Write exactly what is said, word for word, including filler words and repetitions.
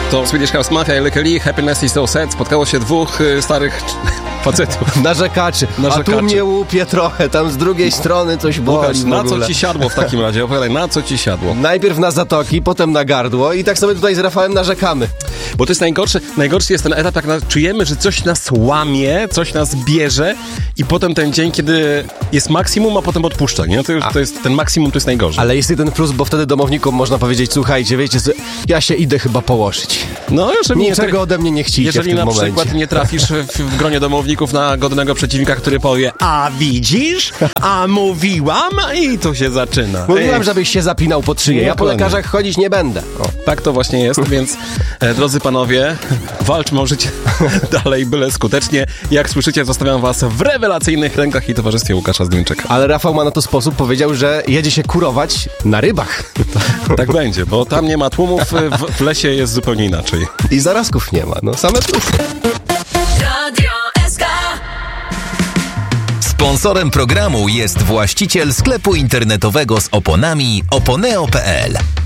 To Swedish House Mafia i Lykke Li, Happiness is so sad. Spotkało się dwóch y, starych facetów. Narzekaczy. Narzekaczy. A tu mnie łupie trochę, tam z drugiej strony coś boli. Łukasz, na co ci siadło w takim razie? Opowiadaj, na co ci siadło? Najpierw na zatoki, potem na gardło i tak sobie tutaj z Rafałem narzekamy. Bo to jest najgorszy, najgorszy jest ten etap, jak na, czujemy, że coś nas łamie, coś nas bierze i potem ten dzień, kiedy jest maksimum, a potem odpuszcza, nie? To już to jest, ten maksimum to jest najgorzej. Ale jest jeden plus, bo wtedy domownikom można powiedzieć, słuchajcie, wiecie co, ja się idę chyba położyć. No, jeżeli Niczego nie, ode mnie nie chcicie jeżeli w tym na momencie. przykład nie trafisz w, w gronie domowników na godnego przeciwnika, który powie, a widzisz, a mówiłam i to się zaczyna. Mówiłem, Ej. żebyś się zapinał pod szyję. Ja po Dokładnie. lekarzach chodzić nie będę. O. Tak to właśnie jest, więc e, drodzy panowie, walczmy o życie dalej, byle skutecznie. Jak słyszycie, zostawiam was w rewelacyjnych rękach i towarzystwie Łukasza Zduńczyka. Ale Rafał ma na to sposób, powiedział, że jedzie się kurować na rybach. Tak będzie, bo tam nie ma tłumów, w, w lesie jest zupełnie inaczej. I zarazków nie ma, no same plusy. Radio S K. Sponsorem programu jest właściciel sklepu internetowego z oponami oponeo kropka p l.